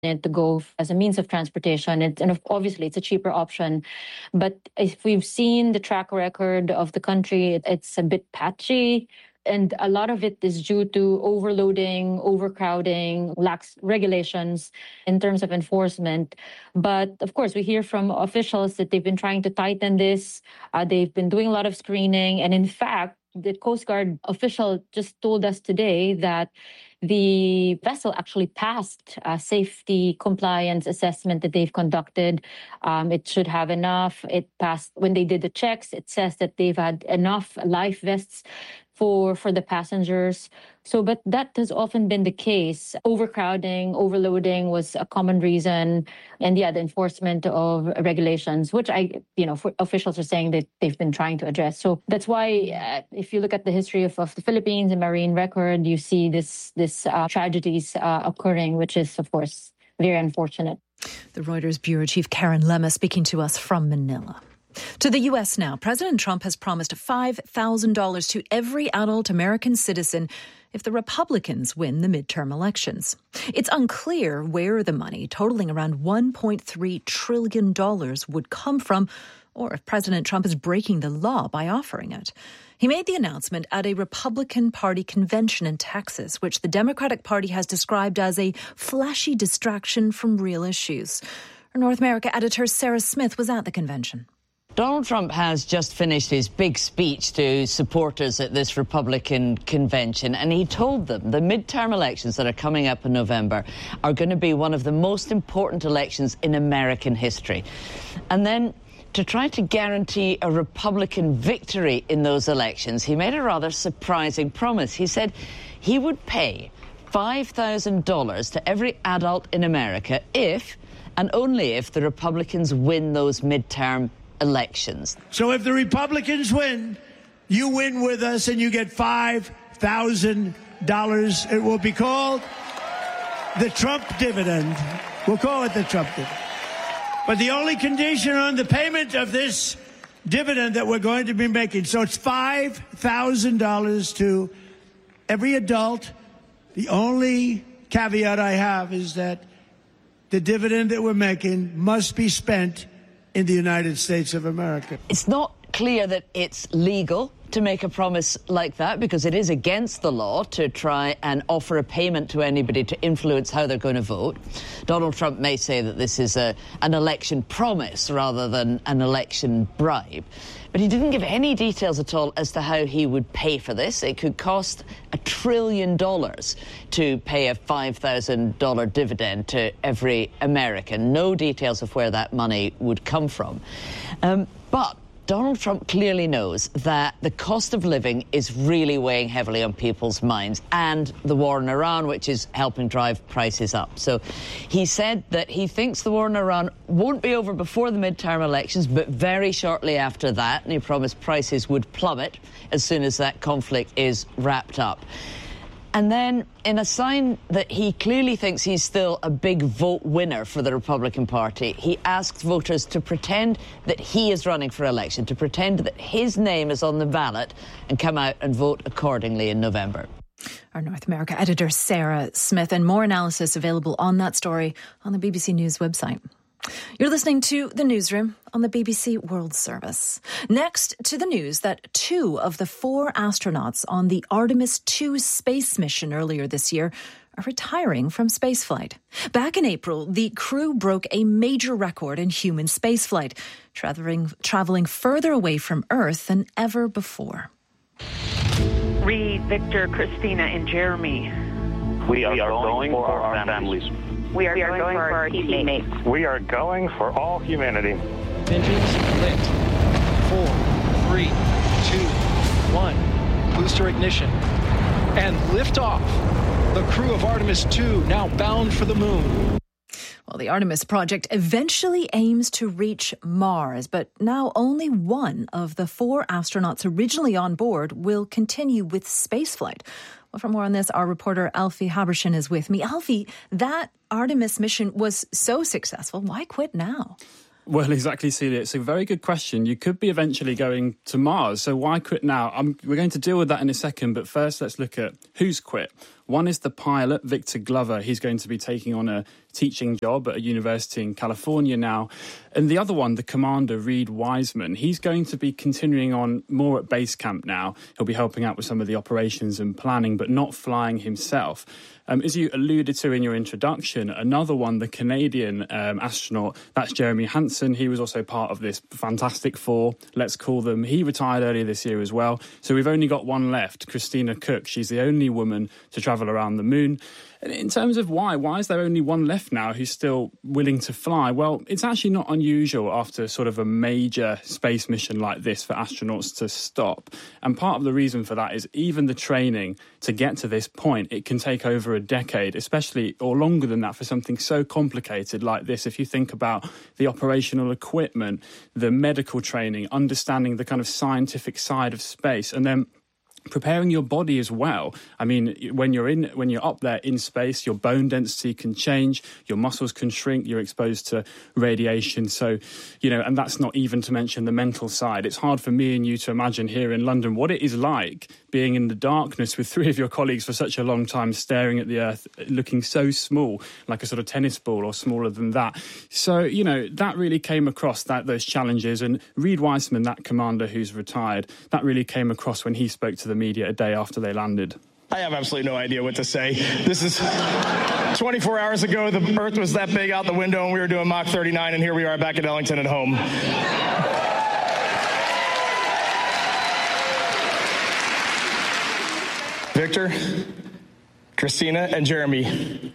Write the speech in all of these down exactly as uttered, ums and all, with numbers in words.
it to go as a means of transportation. It, and obviously, it's a cheaper option. But if we've seen the track record of the country, it, it's a bit patchy. And a lot of it is due to overloading, overcrowding, lax regulations in terms of enforcement. But of course, we hear from officials that they've been trying to tighten this. Uh, they've been doing a lot of screening. And in fact, the Coast Guard official just told us today that the vessel actually passed a safety compliance assessment that they've conducted. Um, it should have enough. It passed when they did the checks. It says that they've had enough life vests for for the passengers. So, but that has often been the case. Overcrowding, overloading was a common reason. And yeah, the enforcement of regulations, which I, you know, for officials are saying that they've been trying to address. So that's why uh, if you look at the history of, of the Philippines and marine record, you see this, this uh, tragedies uh, occurring, which is, of course, very unfortunate. The Reuters Bureau Chief Karen Lemma speaking to us from Manila. To the U S now. President Trump has promised five thousand dollars to every adult American citizen if the Republicans win the midterm elections. It's unclear where the money, totaling around one point three trillion dollars, would come from, or if President Trump is breaking the law by offering it. He made the announcement at a Republican Party convention in Texas, which the Democratic Party has described as a flashy distraction from real issues. Our North America editor Sarah Smith was at the convention. Donald Trump has just finished his big speech to supporters at this Republican convention, and he told them the midterm elections that are coming up in November are going to be one of the most important elections in American history. And then, to try to guarantee a Republican victory in those elections, he made a rather surprising promise. He said he would pay five thousand dollars to every adult in America if, and only if, the Republicans win those midterm elections. So if the Republicans win, you win with us and you get five thousand dollars. It will be called the Trump dividend. We'll call it the Trump dividend. But the only condition on the payment of this dividend that we're going to be making, so it's five thousand dollars to every adult. The only caveat I have is that the dividend that we're making must be spent in the United States of America. It's not clear that it's legal to make a promise like that, because it is against the law to try and offer a payment to anybody to influence how they're going to vote. Donald Trump may say that this is a, an election promise rather than an election bribe. But he didn't give any details at all as to how he would pay for this. It could cost a trillion dollars to pay a five thousand dollars dividend to every American. No details of where that money would come from. Um, but Donald Trump clearly knows that the cost of living is really weighing heavily on people's minds, and the war in Iran, which is helping drive prices up. So he said that he thinks the war in Iran won't be over before the midterm elections, but very shortly after that, and he promised prices would plummet as soon as that conflict is wrapped up. And then, in a sign that he clearly thinks he's still a big vote winner for the Republican Party, he asked voters to pretend that he is running for election, to pretend that his name is on the ballot, and come out and vote accordingly in November. Our North America editor, Sarah Smith, and more analysis available on that story on the B B C News website. You're listening to The Newsroom on the B B C World Service. Next to the news that two of the four astronauts on the Artemis two space mission earlier this year are retiring from spaceflight. Back in April, the crew broke a major record in human spaceflight, traveling, traveling further away from Earth than ever before. Reed, Victor, Christina, and Jeremy. We are, we are going, going for our families. families. We are, we are going, going for our teammates. teammates. We are going for all humanity. Engines lit. Four, three, two, one. Booster ignition. And liftoff. The crew of Artemis two now bound for the moon. Well, the Artemis project eventually aims to reach Mars, but now only one of the four astronauts originally on board will continue with spaceflight. Well, for more on this, our reporter Alfie Habershon is with me. Alfie, that Artemis mission was so successful. Why quit now? Well, exactly, Celia. It's a very good question. You could be eventually going to Mars, so why quit now? I'm, we're going to deal with that in a second, but first let's look at who's quit. One is the pilot, Victor Glover. He's going to be taking on a teaching job at a university in California now. And the other one, the commander, Reed Wiseman, he's going to be continuing on more at base camp now. He'll be helping out with some of the operations and planning, but not flying himself. Um, as you alluded to in your introduction, another one, the Canadian um, astronaut, that's Jeremy Hansen. He was also part of this Fantastic Four, let's call them. He retired earlier this year as well. So we've only got one left, Christina Koch. She's the only woman to travel around the moon. And in terms of why, why is there only one left now who's still willing to fly? Well, it's actually not unusual after sort of a major space mission like this for astronauts to stop. And part of the reason for that is even the training to get to this point, it can take over a decade, especially or longer than that for something so complicated like this. If you think about the operational equipment, the medical training, understanding the kind of scientific side of space, and then preparing your body as well. I mean, when you're in, when you're up there in space, your bone density can change, your muscles can shrink, you're exposed to radiation. So, you know, and that's not even to mention the mental side. It's hard for me and you to imagine here in London what it is like being in the darkness with three of your colleagues for such a long time, staring at the Earth, looking so small, like a sort of tennis ball or smaller than that. So, you know, that really came across, that those challenges. And Reed Wiseman, that commander who's retired, that really came across when he spoke to the media a day after they landed. I have absolutely no idea what to say. This is twenty-four hours ago, the Earth was that big out the window and we were doing Mach thirty-nine, and here we are back at Ellington at home. Victor, Christina, and Jeremy,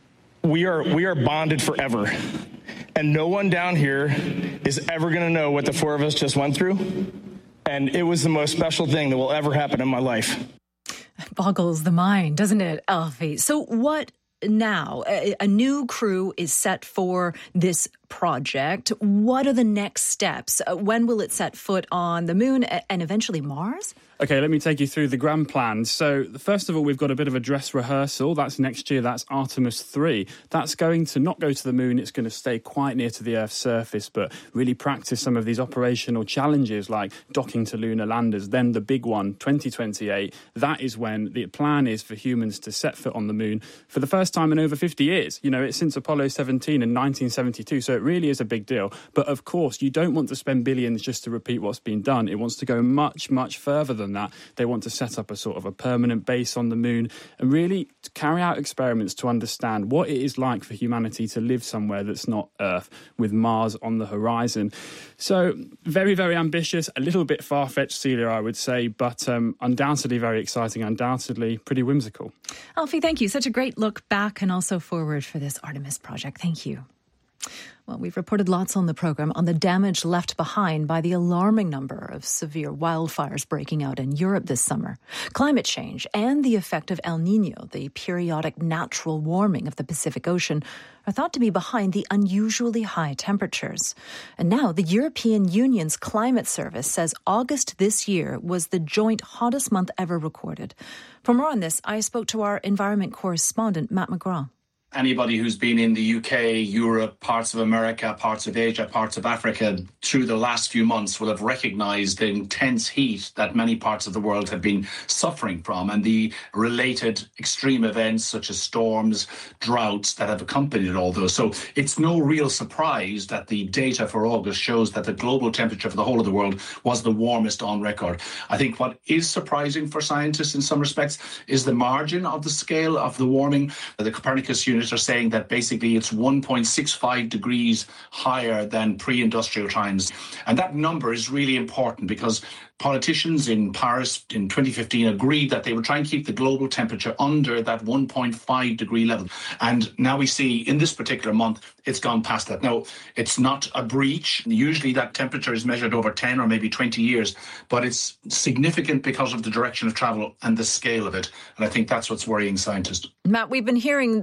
we are we are bonded forever. And no one down here is ever going to know what the four of us just went through. And it was the most special thing that will ever happen in my life. It boggles the mind, doesn't it, Alfie? So what now? A, a new crew is set for this project. What are the next steps? Uh, when will it set foot on the moon and eventually Mars? Okay, let me take you through the grand plans. So, first of all, we've got a bit of a dress rehearsal. That's next year. That's Artemis three. That's going to not go to the moon. It's going to stay quite near to the Earth's surface, but really practice some of these operational challenges like docking to lunar landers. Then the big one, twenty twenty-eight, that is when the plan is for humans to set foot on the moon for the first time in over fifty years. You know, it's since Apollo seventeen in nineteen seventy-two, so it really is a big deal. But of course, you don't want to spend billions just to repeat what's been done. It wants to go much, much further than that. They want to set up a sort of a permanent base on the moon and really carry out experiments to understand what it is like for humanity to live somewhere that's not Earth, with Mars on the horizon. So very, very ambitious, a little bit far-fetched, Celia, I would say, but um, undoubtedly very exciting, undoubtedly pretty whimsical. Alfie, thank you. Such a great look back and also forward for this Artemis project. Thank you. Well, we've reported lots on the program on the damage left behind by the alarming number of severe wildfires breaking out in Europe this summer. Climate change and the effect of El Niño, the periodic natural warming of the Pacific Ocean, are thought to be behind the unusually high temperatures. And now the European Union's climate service says August this year was the joint hottest month ever recorded. For more on this, I spoke to our environment correspondent, Matt McGraw. Anybody who's been in the U K, Europe, parts of America, parts of Asia, parts of Africa through the last few months will have recognised the intense heat that many parts of the world have been suffering from and the related extreme events such as storms, droughts that have accompanied all those. So it's no real surprise that the data for August shows that the global temperature for the whole of the world was the warmest on record. I think what is surprising for scientists in some respects is the margin of the scale of the warming. The Copernicus unit are saying that basically it's one point six five degrees higher than pre-industrial times. And that number is really important because politicians in Paris in twenty fifteen agreed that they would try and keep the global temperature under that one point five degree level. And now we see in this particular month, it's gone past that. Now, it's not a breach. Usually that temperature is measured over ten or maybe twenty years, but it's significant because of the direction of travel and the scale of it. And I think that's what's worrying scientists. Matt, we've been hearing this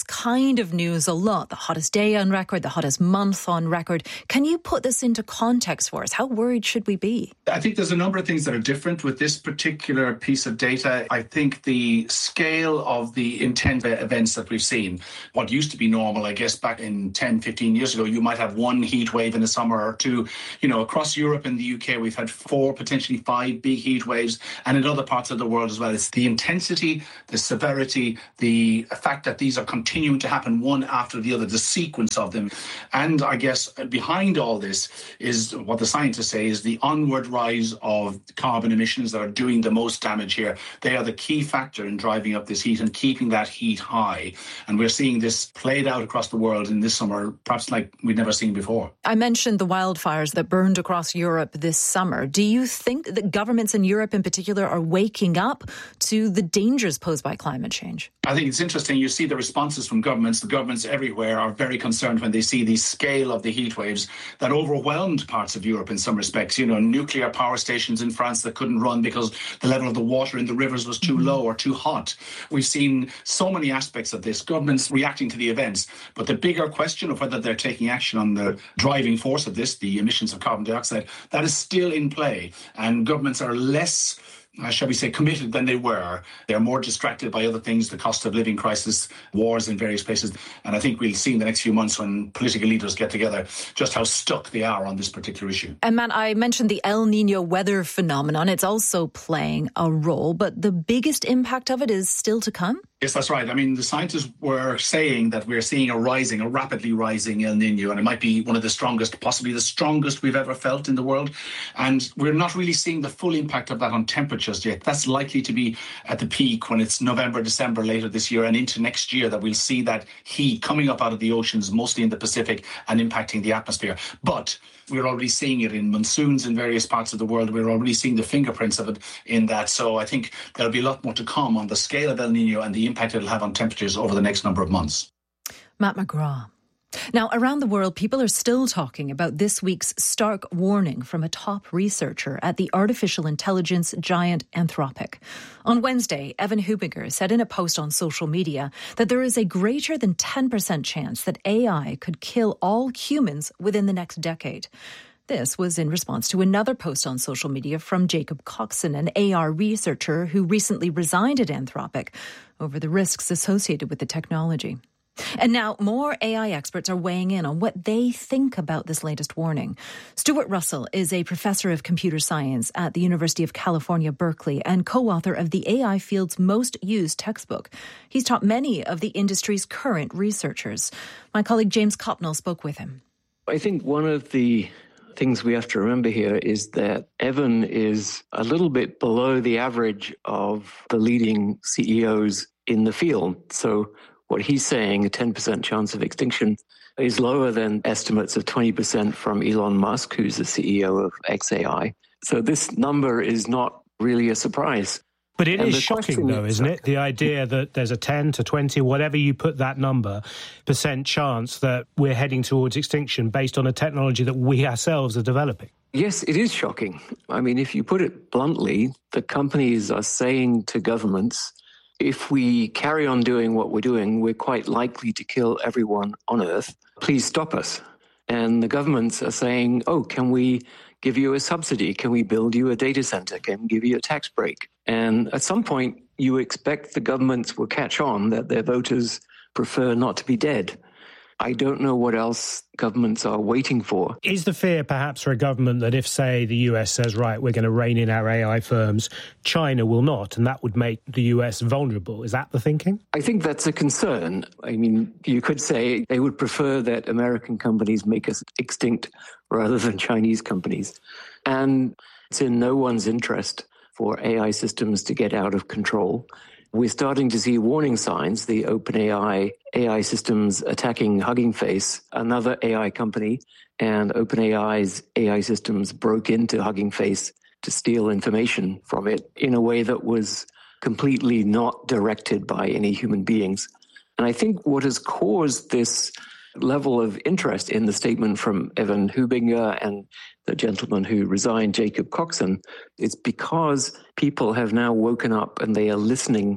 kind of news a lot. The hottest day on record, the hottest month on record. Can you put this into context for us? How worried should we be? I think there's a number of things that are different with this particular piece of data. I think the scale of the intense events that we've seen, what used to be normal, I guess back in ten, fifteen years ago, you might have one heat wave in the summer or two. You know, across Europe and the U K, we've had four, potentially five big heat waves, and in other parts of the world as well. It's the intensity, the severity, the fact that these are continuing to happen one after the other, the sequence of them. And I guess behind all this is what the scientists say is the onward rise of carbon emissions that are doing the most damage here. They are the key factor in driving up this heat and keeping that heat high. And we're seeing this played out across the world in this summer, perhaps like we've never seen before. I mentioned the wildfires that burned across Europe this summer. Do you think that governments in Europe in particular are waking up to the dangers posed by climate change? I think it's interesting. You see the responses from governments. The governments everywhere are very concerned when they see the scale of the heat waves that overwhelmed parts of Europe in some respects. You know, nuclear power stations in France that couldn't run because the level of the water in the rivers was too low or too hot. We've seen so many aspects of this, governments reacting to the events. But the bigger question of whether they're taking action on the driving force of this, the emissions of carbon dioxide, that is still in play. And governments are less, Uh, shall we say, committed than they were. They're more distracted by other things, the cost of living crisis, wars in various places. And I think we'll see in the next few months when political leaders get together just how stuck they are on this particular issue. And Matt, I mentioned the El Nino weather phenomenon. It's also playing a role, but the biggest impact of it is still to come? Yes, that's right. I mean, the scientists were saying that we're seeing a rising, a rapidly rising El Nino, and it might be one of the strongest, possibly the strongest we've ever felt in the world. And we're not really seeing the full impact of that on temperatures yet. That's likely to be at the peak when it's November, December later this year and into next year that we'll see that heat coming up out of the oceans, mostly in the Pacific, and impacting the atmosphere. But we're already seeing it in monsoons in various parts of the world. We're already seeing the fingerprints of it in that. So I think there'll be a lot more to come on the scale of El Nino and the impact it'll have on temperatures over the next number of months. Matt McGrath. Now, around the world, people are still talking about this week's stark warning from a top researcher at the artificial intelligence giant Anthropic. On Wednesday, Evan Hubinger said in a post on social media that there is a greater than ten percent chance that A I could kill all humans within the next decade. This was in response to another post on social media from Jacob Coxon, an A R researcher who recently resigned at Anthropic over the risks associated with the technology. And now more A I experts are weighing in on what they think about this latest warning. Stuart Russell is a professor of computer science at the University of California, Berkeley, and co-author of the A I field's most used textbook. He's taught many of the industry's current researchers. My colleague James Copnell spoke with him. I think one of the things we have to remember here is that Evan is a little bit below the average of the leading C E Os in the field. So what he's saying, a ten percent chance of extinction, is lower than estimates of twenty percent from Elon Musk, who's the C E O of X A I. So this number is not really a surprise. But it and is shocking, though, isn't it? The idea that there's a ten to twenty, whatever you put that number, percent chance that we're heading towards extinction based on a technology that we ourselves are developing. Yes, it is shocking. I mean, if you put it bluntly, the companies are saying to governments, if we carry on doing what we're doing, we're quite likely to kill everyone on Earth. Please stop us. And the governments are saying, oh, can we give you a subsidy? Can we build you a data center? Can we give you a tax break? And at some point, you expect the governments will catch on that their voters prefer not to be dead. I don't know what else governments are waiting for. Is the fear perhaps for a government that if, say, the U S says, right, we're going to rein in our A I firms, China will not, and that would make the U S vulnerable? Is that the thinking? I think that's a concern. I mean, you could say they would prefer that American companies make us extinct rather than Chinese companies. And it's in no one's interest for A I systems to get out of control. We're starting to see warning signs, the OpenAI A I systems attacking Hugging Face, another A I company, and OpenAI's A I systems broke into Hugging Face to steal information from it in a way that was completely not directed by any human beings. And I think what has caused this level of interest in the statement from Evan Hubinger and the gentleman who resigned, Jacob Coxon, it's because people have now woken up and they are listening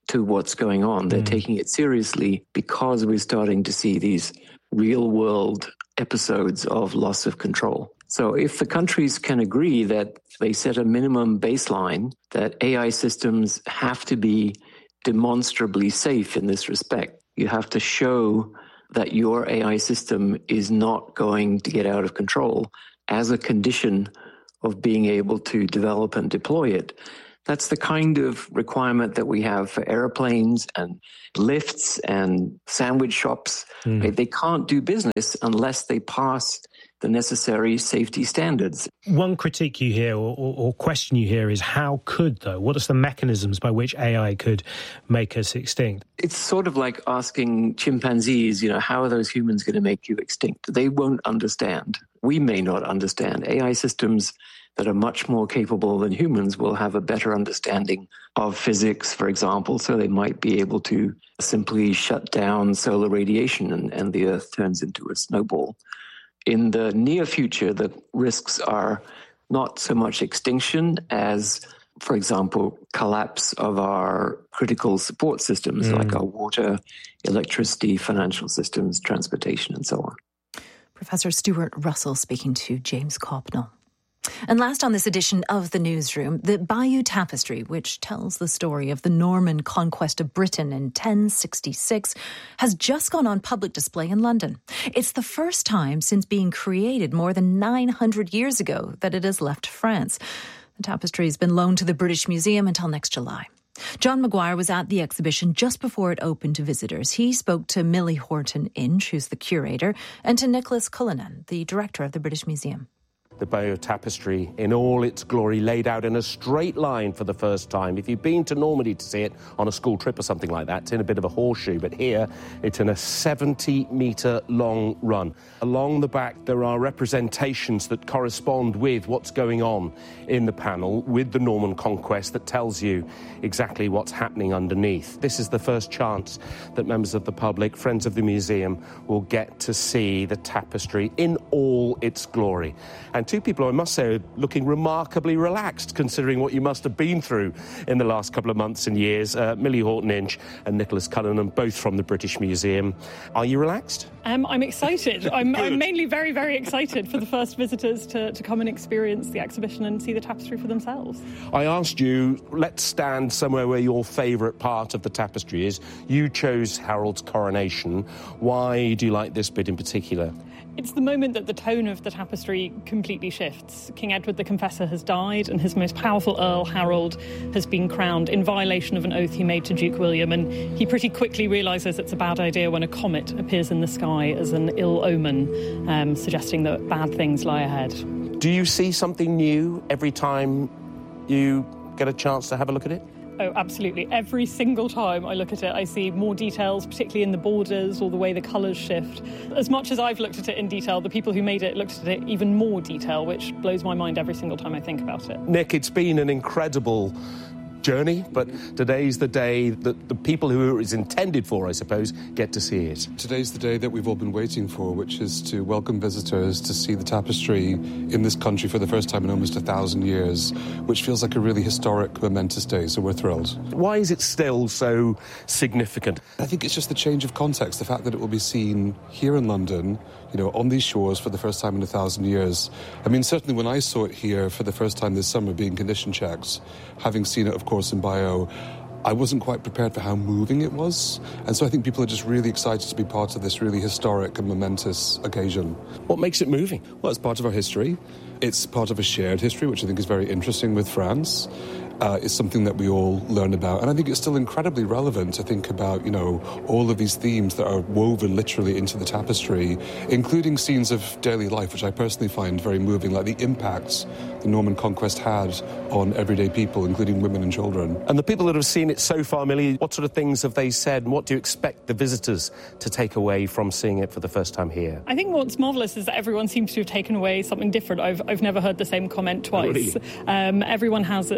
to what's going on. They're mm. taking it seriously because we're starting to see these real-world episodes of loss of control. So if the countries can agree that they set a minimum baseline, that A I systems have to be demonstrably safe in this respect, you have to show that your A I system is not going to get out of control as a condition of being able to develop and deploy it. That's the kind of requirement that we have for airplanes and lifts and sandwich shops. Mm. Right? They can't do business unless they pass the necessary safety standards. One critique you hear or, or, or question you hear is how could, though? What are the mechanisms by which A I could make us extinct? It's sort of like asking chimpanzees, you know, how are those humans going to make you extinct? They won't understand. We may not understand. A I systems that are much more capable than humans will have a better understanding of physics, for example, so they might be able to simply shut down solar radiation and, and the Earth turns into a snowball. In the near future, the risks are not so much extinction as, for example, collapse of our critical support systems mm. like our water, electricity, financial systems, transportation, and so on. Professor Stuart Russell speaking to James Copnell. And last on this edition of The Newsroom, the Bayeux Tapestry, which tells the story of the Norman conquest of Britain in ten sixty-six, has just gone on public display in London. It's the first time since being created more than nine hundred years ago that it has left France. The tapestry has been loaned to the British Museum until next July. John Maguire was at the exhibition just before it opened to visitors. He spoke to Millie Horton-Inch, who's the curator, and to Nicholas Cullinan, the director of the British Museum. The Bayeux Tapestry in all its glory, laid out in a straight line for the first time. If you've been to Normandy to see it on a school trip or something like that, it's in a bit of a horseshoe, but here it's in a seventy metre long run. Along the back there are representations that correspond with what's going on in the panel with the Norman conquest that tells you exactly what's happening underneath. This is the first chance that members of the public, friends of the museum, will get to see the tapestry in all its glory. And two people, I must say, are looking remarkably relaxed, considering what you must have been through in the last couple of months and years. Uh, Millie Horton-Inch and Nicholas Cullinan, both from the British Museum. Are you relaxed? Um, I'm excited. I'm, I'm mainly very, very excited for the first visitors to, to come and experience the exhibition and see the tapestry for themselves. I asked you, let's stand somewhere where your favourite part of the tapestry is. You chose Harold's coronation. Why do you like this bit in particular? It's the moment that the tone of the tapestry completely shifts. King Edward the Confessor has died and his most powerful Earl, Harold, has been crowned in violation of an oath he made to Duke William, and he pretty quickly realises it's a bad idea when a comet appears in the sky as an ill omen, um, suggesting that bad things lie ahead. Do you see something new every time you get a chance to have a look at it? Oh, absolutely. Every single time I look at it, I see more details, particularly in the borders or the way the colours shift. As much as I've looked at it in detail, the people who made it looked at it even more detail, which blows my mind every single time I think about it. Nick, it's been an incredible journey, but today's the day that the people who it is intended for, I suppose, get to see it. Today's the day that we've all been waiting for, which is to welcome visitors to see the tapestry in this country for the first time in almost a thousand years, which feels like a really historic, momentous day, so we're thrilled. Why is it still so significant? I think it's just the change of context, the fact that it will be seen here in London, you know, on these shores for the first time in a thousand years. I mean, certainly when I saw it here for the first time this summer, being condition checked, having seen it, of course, in Bayeux, I wasn't quite prepared for how moving it was. And so I think people are just really excited to be part of this really historic and momentous occasion. What makes it moving? Well, it's part of our history. It's part of a shared history, which I think is very interesting with France. Uh, it's something that we all learn about. And I think it's still incredibly relevant to think about, you know, all of these themes that are woven literally into the tapestry, including scenes of daily life, which I personally find very moving, like the impacts the Norman conquest had on everyday people, including women and children. And the people that have seen it so far, Millie, what sort of things have they said, and what do you expect the visitors to take away from seeing it for the first time here? I think what's marvellous is that everyone seems to have taken away something different. I've, I've never heard the same comment twice. Oh, really? um, everyone has, as Nick said,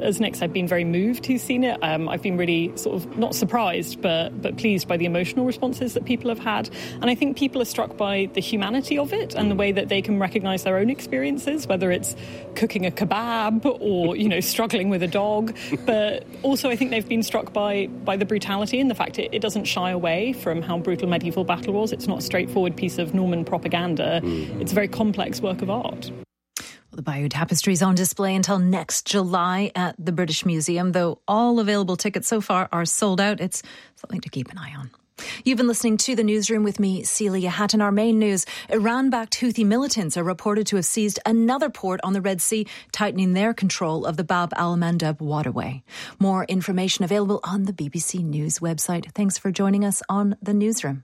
I've been very moved who's seen it. Um, I've been really sort of not surprised, but but pleased by the emotional responses that people have had. And I think people are struck by the humanity of it and the way that they can recognise their own experiences, whether it's cooking a kebab or, you know, struggling with a dog. But also I think they've been struck by, by the brutality and the fact it, it doesn't shy away from how brutal medieval battle was. It's not a straightforward piece of Norman propaganda. Mm. It's a very complex work of art. The Bayeux Tapestry is on display until next July at the British Museum, though all available tickets so far are sold out. It's something to keep an eye on. You've been listening to The Newsroom with me, Celia Hatton. Our main news: Iran-backed Houthi militants are reported to have seized another port on the Red Sea, tightening their control of the Bab al-Mandeb waterway. More information available on the B B C News website. Thanks for joining us on The Newsroom.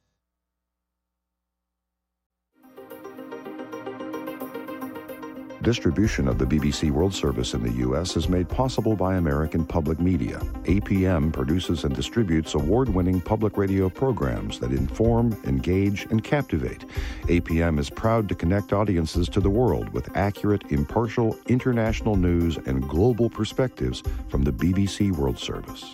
Distribution of the B B C World Service in the U S is made possible by American Public Media. A P M produces and distributes award-winning public radio programs that inform, engage, and captivate. A P M is proud to connect audiences to the world with accurate, impartial, international news and global perspectives from the B B C World Service.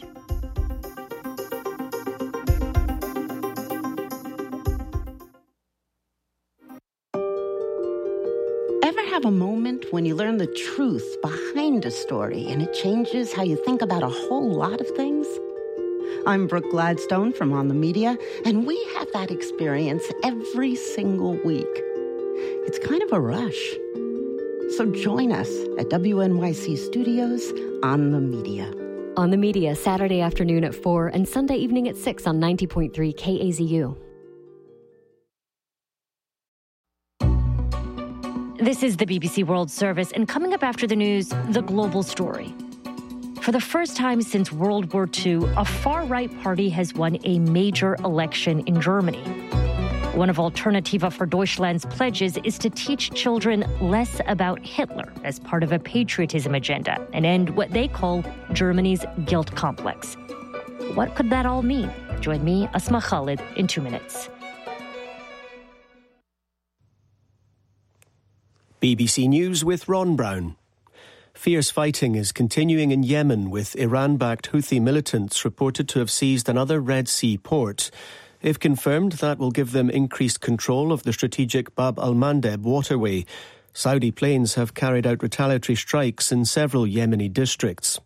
Have a moment when you learn the truth behind a story and it changes how you think about a whole lot of things? I'm Brooke Gladstone from On the Media, and we have that experience every single week. It's kind of a rush. So join us at W N Y C Studios On the Media. On the Media, Saturday afternoon at four and Sunday evening at six on ninety point three K A Z U. This is the B B C World Service, and coming up after the news, the global story. For the first time since World War Two, a far-right party has won a major election in Germany. One of Alternative for Deutschland's pledges is to teach children less about Hitler as part of a patriotism agenda and end what they call Germany's guilt complex. What could that all mean? Join me, Asma Khalid, in two minutes. B B C News with Ron Brown. Fierce fighting is continuing in Yemen, with Iran-backed Houthi militants reported to have seized another Red Sea port. If confirmed, that will give them increased control of the strategic Bab al-Mandeb waterway. Saudi planes have carried out retaliatory strikes in several Yemeni districts.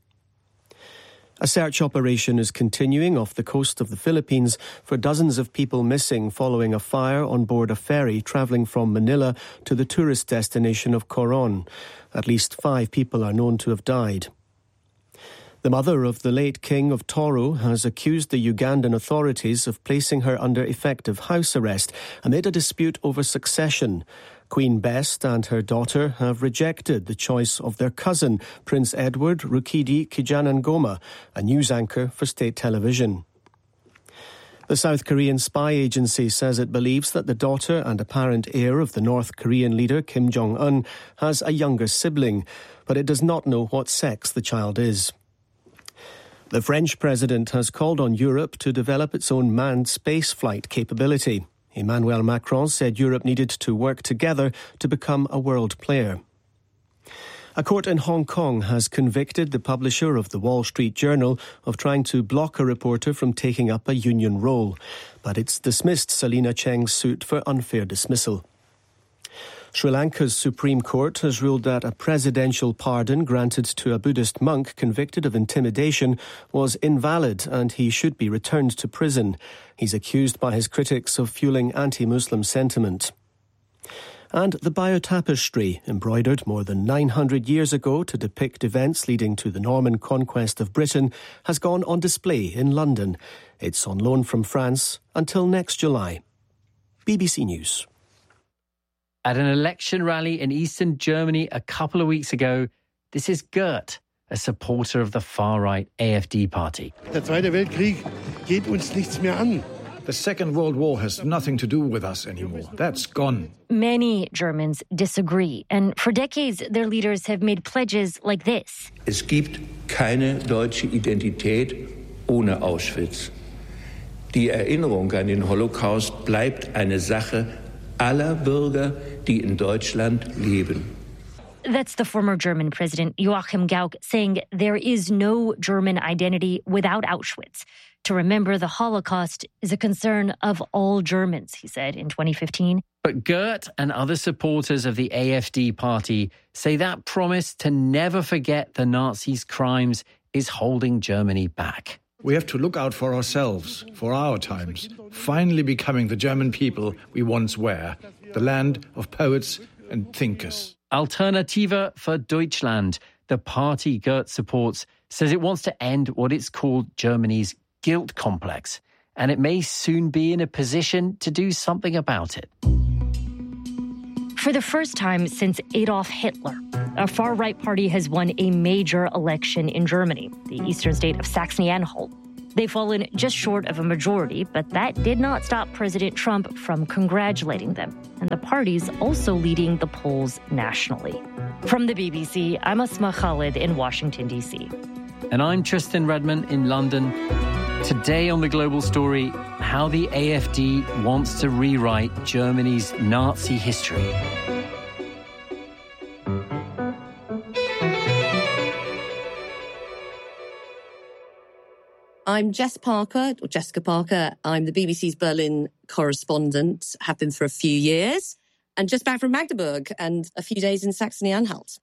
A search operation is continuing off the coast of the Philippines for dozens of people missing following a fire on board a ferry travelling from Manila to the tourist destination of Coron. At least five people are known to have died. The mother of the late King of Toro has accused the Ugandan authorities of placing her under effective house arrest amid a dispute over succession. Queen Best and her daughter have rejected the choice of their cousin, Prince Edward Rukidi Kijanangoma, a news anchor for state television. The South Korean spy agency says it believes that the daughter and apparent heir of the North Korean leader Kim Jong-un has a younger sibling, but it does not know what sex the child is. The French president has called on Europe to develop its own manned spaceflight capability. Emmanuel Macron said Europe needed to work together to become a world player. A court in Hong Kong has convicted the publisher of the Wall Street Journal of trying to block a reporter from taking up a union role, but it's dismissed Selina Cheng's suit for unfair dismissal. Sri Lanka's Supreme Court has ruled that a presidential pardon granted to a Buddhist monk convicted of intimidation was invalid and he should be returned to prison. He's accused by his critics of fueling anti-Muslim sentiment. And the Bayeux Tapestry, embroidered more than nine hundred years ago to depict events leading to the Norman conquest of Britain, has gone on display in London. It's on loan from France until next July. B B C News. At an election rally in eastern Germany a couple of weeks ago, this is Gert, a supporter of the far-right A F D party. Der Zweite Weltkrieg geht uns nichts mehr an. The Second World War has nothing to do with us anymore. That's gone. Many Germans disagree, and for decades their leaders have made pledges like this. Es gibt keine deutsche Identität ohne Auschwitz. Die Erinnerung an den Holocaust bleibt eine Sache aller Bürger, die in Deutschland leben. That's the former German president Joachim Gauck saying there is no German identity without Auschwitz. To remember the Holocaust is a concern of all Germans, he said in twenty fifteen. But Gert and other supporters of the A F D party say that promise to never forget the Nazis' crimes is holding Germany back. We have to look out for ourselves, for our times, finally becoming the German people we once were, the land of poets and thinkers. Alternative für Deutschland, the party Gert supports, says it wants to end what it's called Germany's guilt complex, and it may soon be in a position to do something about it. For the first time since Adolf Hitler, a far-right party has won a major election in Germany, the eastern state of Saxony-Anhalt. They've fallen just short of a majority, but that did not stop President Trump from congratulating them. And the party's also leading the polls nationally. From the B B C, I'm Asma Khalid in Washington, D C. And I'm Tristan Redman in London. Today on The Global Story, how the A F D wants to rewrite Germany's Nazi history. I'm Jess Parker, or Jessica Parker. I'm the B B C's Berlin correspondent, have been for a few years, and just back from Magdeburg and a few days in Saxony-Anhalt.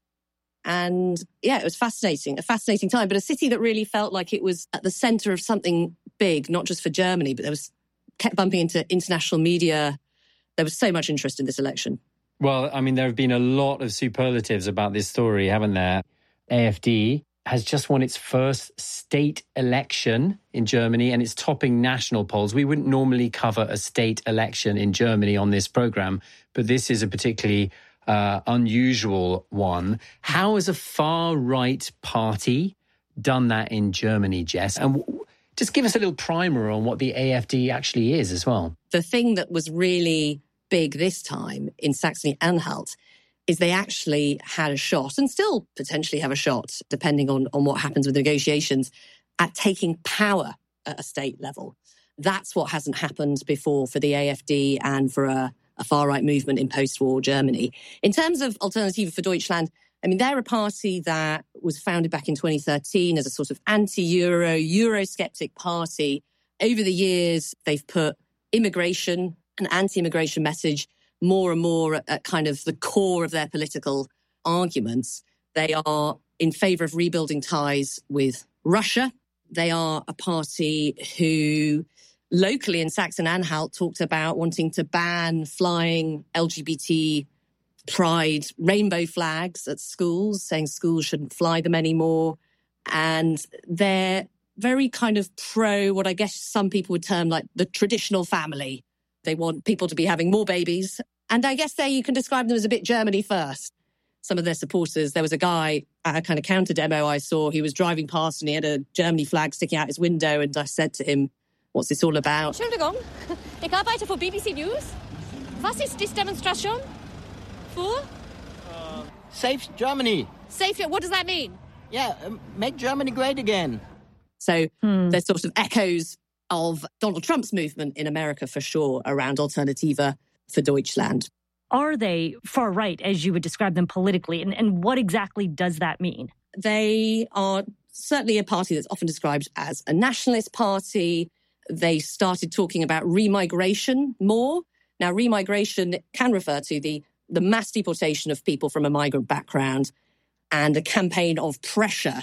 And yeah, it was fascinating, a fascinating time, but a city that really felt like it was at the centre of something big, not just for Germany, but there was kept bumping into international media. There was so much interest in this election. Well, I mean, there have been a lot of superlatives about this story, haven't there? A F D has just won its first state election in Germany, and it's topping national polls. We wouldn't normally cover a state election in Germany on this programme, but this is a particularly uh, unusual one. How has a far-right party done that in Germany, Jess? And w- just give us a little primer on what the A F D actually is as well. The thing that was really big this time in Saxony-Anhalt is they actually had a shot, and still potentially have a shot, depending on, on what happens with the negotiations, at taking power at a state level. That's what hasn't happened before for the A F D and for a, a far-right movement in post-war Germany. In terms of Alternative für Deutschland, I mean, they're a party that was founded back in twenty thirteen as a sort of anti-Euro, Eurosceptic party. Over the years, they've put immigration, an anti-immigration message, more and more at, at kind of the core of their political arguments. They are in favour of rebuilding ties with Russia. They are a party who locally in Saxony-Anhalt talked about wanting to ban flying L G B T pride rainbow flags at schools, saying schools shouldn't fly them anymore. And they're very kind of pro what I guess some people would term like the traditional family. They want people to be having more babies. And I guess there you can describe them as a bit Germany first. Some of their supporters, there was a guy at a kind of counter demo I saw, he was driving past and he had a Germany flag sticking out his window, and I said to him, what's this all about? Entschuldigung, ich arbeite for B B C News. Was ist this demonstration? For? Uh, Save Germany. Save it, what does that mean? Yeah, um, make Germany great again. So hmm. there's sort of echoes of Donald Trump's movement in America for sure around Alternative für Deutschland. Are they far right, as you would describe them politically? And, and what exactly does that mean? They are certainly a party that's often described as a nationalist party. They started talking about remigration more. Now, remigration can refer to the, the mass deportation of people from a migrant background and a campaign of pressure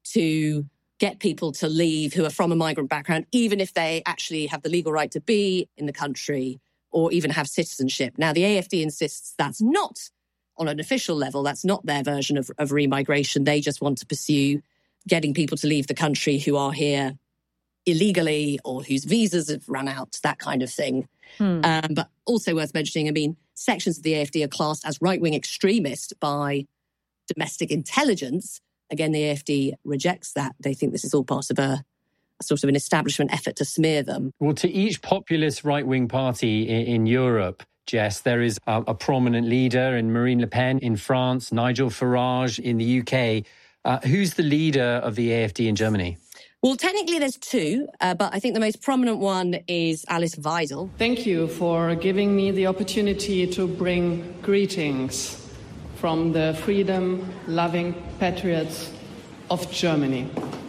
to get people to leave who are from a migrant background, even if they actually have the legal right to be in the country or even have citizenship. Now, the A F D insists that's not, on an official level, that's not their version of, of remigration. They just want to pursue getting people to leave the country who are here illegally or whose visas have run out, that kind of thing. Hmm. Um, but also worth mentioning, I mean, sections of the A F D are classed as right-wing extremist by domestic intelligence. Again, the A F D rejects that. They think this is all part of a, a sort of an establishment effort to smear them. Well, to each populist right-wing party in, in Europe, Jess, there is a, a prominent leader in Marine Le Pen in France, Nigel Farage in the U K. Uh, who's the leader of the A F D in Germany? Well, technically there's two, uh, but I think the most prominent one is Alice Weidel. Thank you for giving me the opportunity to bring greetings from the freedom-loving patriots of Germany.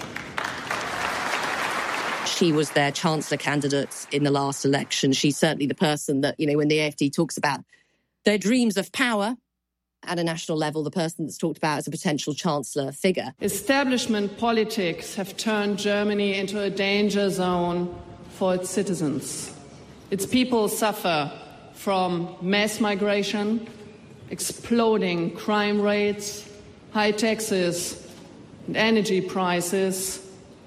She was their chancellor candidate in the last election. She's certainly the person that, you know, when the A F D talks about their dreams of power at a national level, the person that's talked about as a potential chancellor figure. Establishment politics have turned Germany into a danger zone for its citizens. Its people suffer from mass migration, exploding crime rates, high taxes and energy prices,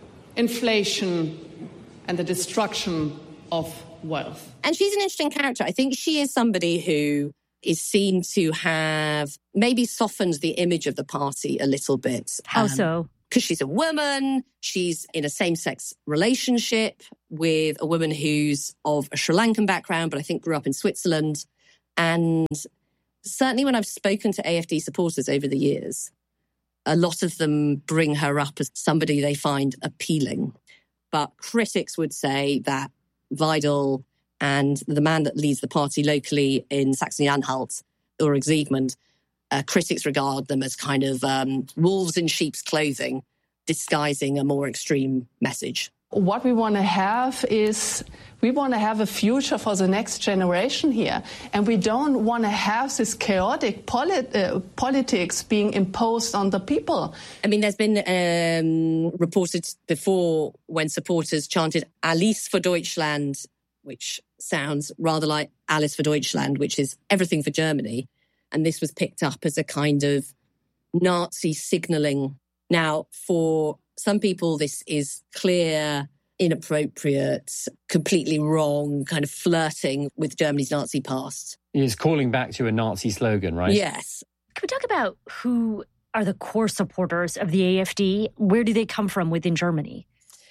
inflation, and the destruction of wealth. And she's an interesting character. I think she is somebody who is seen to have maybe softened the image of the party a little bit. How um, so? Because she's a woman, she's in a same-sex relationship with a woman who's of a Sri Lankan background, but I think grew up in Switzerland. And certainly when I've spoken to A F D supporters over the years, a lot of them bring her up as somebody they find appealing. But critics would say that Weidel and the man that leads the party locally in Saxony-Anhalt, Ulrich Siegmund, uh, critics regard them as kind of um, wolves in sheep's clothing, disguising a more extreme message. What we want to have is, we want to have a future for the next generation here. And we don't want to have this chaotic polit- uh, politics being imposed on the people. I mean, there's been um, reported before when supporters chanted Alice for Deutschland, which sounds rather like Alice for Deutschland, which is everything for Germany. And this was picked up as a kind of Nazi signalling. Now, for some people, this is clear, inappropriate, completely wrong, kind of flirting with Germany's Nazi past. It's calling back to a Nazi slogan, right? Yes. Can we talk about who are the core supporters of the A F D? Where do they come from within Germany?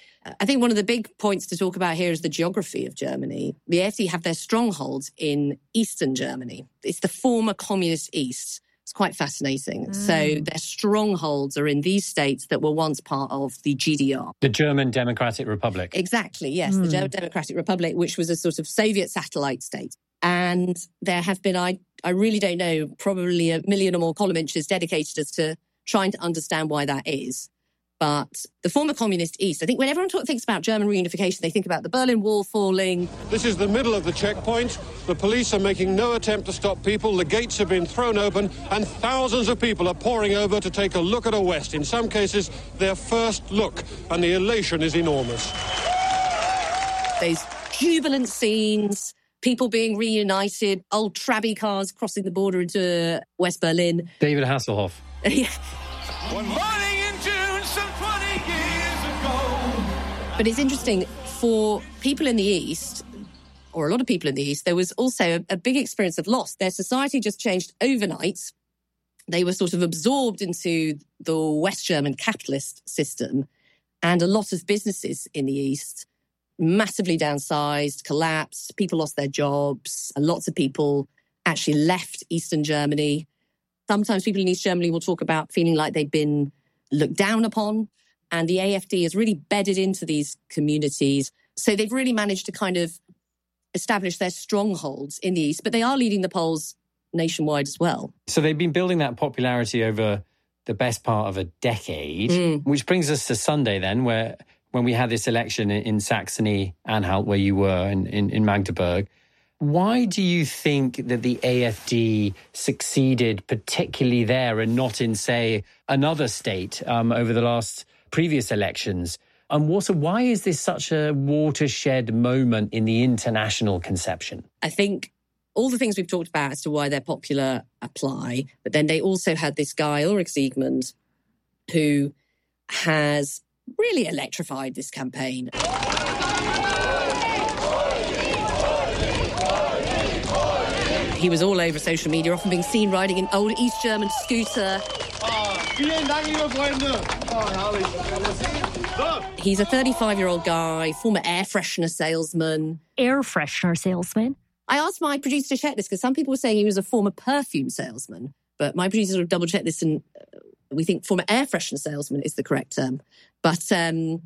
I think one of the big points to talk about here is the geography of Germany. The A F D have their strongholds in eastern Germany. It's the former communist East. It's quite fascinating. Mm. So their strongholds are in these states that were once part of the G D R. The German Democratic Republic. Exactly, yes. Mm. The German Democratic Republic, which was a sort of Soviet satellite state. And there have been, I, I really don't know, probably a million or more column inches dedicated as to trying to understand why that is. But the former communist East, I think when everyone talk, thinks about German reunification, they think about the Berlin Wall falling. This is the middle of the checkpoint. The police are making no attempt to stop people. The gates have been thrown open and thousands of people are pouring over to take a look at a West. In some cases, their first look, and the elation is enormous. Those jubilant scenes, people being reunited, old Trabi cars crossing the border into West Berlin. David Hasselhoff. Yeah. One morning in June, some twenty years ago. But it's interesting, for people in the East, or a lot of people in the East, there was also a, a big experience of loss. Their society just changed overnight. They were sort of absorbed into the West German capitalist system. And a lot of businesses in the East massively downsized, collapsed. People lost their jobs. And lots of people actually left Eastern Germany. Sometimes people in East Germany will talk about feeling like they've been looked down upon. And the A F D has really bedded into these communities. So they've really managed to kind of establish their strongholds in the East. But they are leading the polls nationwide as well. So they've been building that popularity over the best part of a decade, Mm. which brings us to Sunday then, where when we had this election in Saxony-Anhalt, where you were in, in, in Magdeburg. Why do you think that the A F D succeeded particularly there and not in, say, another state um, over the last previous elections? And what, why is this such a watershed moment in the international conception? I think all the things we've talked about as to why they're popular apply, but then they also had this guy, Ulrich Siegmund, who has really electrified this campaign. He was all over social media, often being seen riding an old East German scooter. He's a thirty-five-year-old guy, former air freshener salesman. Air freshener salesman? I asked my producer to check this because some people were saying he was a former perfume salesman, but my producer sort of double-checked this and we think former air freshener salesman is the correct term. But um,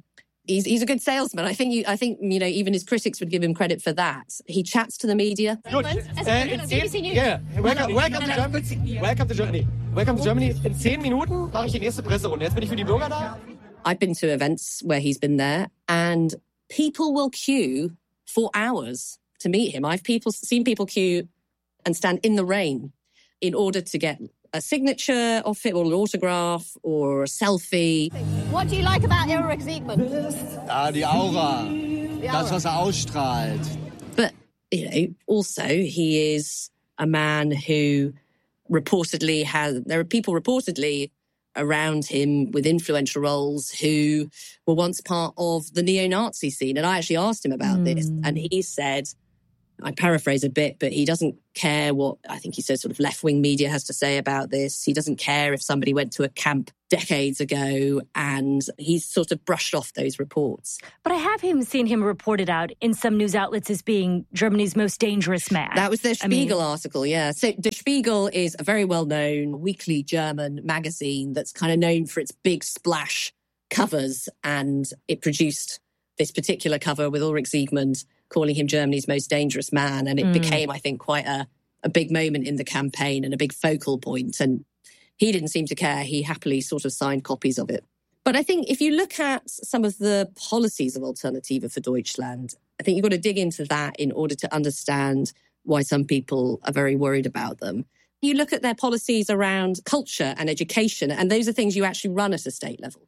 He's, he's a good salesman. I think you, I think you know even his critics would give him credit for that. He chats to the media. Gut. Äh, in zehn, yeah, welcome, welcome, to Germany. welcome to Germany. Welcome to Germany. In zehn Minuten mache ich die nächste Presserunde. Jetzt bin ich für die Bürger da. I've been to events where he's been there, and people will queue for hours to meet him. I've people seen people queue and stand in the rain in order to get a signature off it, or an autograph, or a selfie. What do you like about Ulrich Siegmund? Ah, die Aura. Das, was er ausstrahlt. But, you know, also he is a man who reportedly has, there are people reportedly around him with influential roles who were once part of the neo-Nazi scene. And I actually asked him about mm. this, and he said, I paraphrase a bit, but he doesn't care what, I think he says, sort of left-wing media has to say about this. He doesn't care if somebody went to a camp decades ago, and he's sort of brushed off those reports. But I have him seen him reported out in some news outlets as being Germany's most dangerous man. That was the Spiegel I mean, article, yeah. So Der Spiegel is a very well-known weekly German magazine that's kind of known for its big splash covers, and it produced this particular cover with Ulrich Siegmund calling him Germany's most dangerous man. And it mm. became, I think, quite a, a big moment in the campaign and a big focal point. And he didn't seem to care. He happily sort of signed copies of it. But I think if you look at some of the policies of Alternative für Deutschland, I think you've got to dig into that in order to understand why some people are very worried about them. You look at their policies around culture and education, and those are things you actually run at a state level.